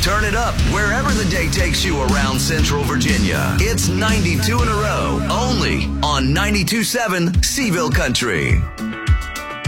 Turn it up wherever the day takes you around Central Virginia. It's 92 in a row, only on 92.7 Seville Country.